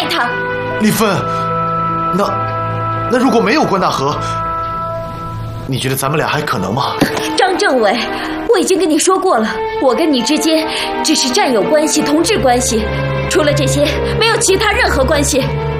爱他。 丽芬，那如果没有关大河，你觉得咱们俩还可能吗？ 张政委，我已经跟你说过了，我跟你之间只是战友关系、同志关系，除了这些，没有其他任何关系。